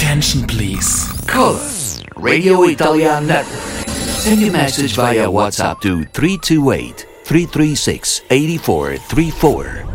attention, please. Call us, Radio Italian Network. Send your message via WhatsApp to 328-336-8434